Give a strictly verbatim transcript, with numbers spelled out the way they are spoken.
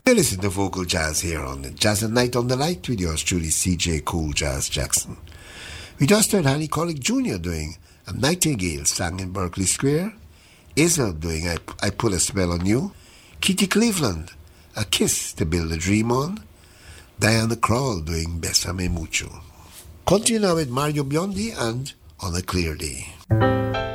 You listen to Vocal Jazz here on the Jazz at Night on the Light with yours truly, C J Cool Jazz Jackson. We just heard Hanny Collick Junior doing A Nightingale sang in Berkeley Square, Israel doing I, I Put a Spell on You, Kitty Cleveland, A Kiss to Build a Dream On, Diana Krall doing Bésame Mucho. Continue now with Mario Biondi and On a Clear Day.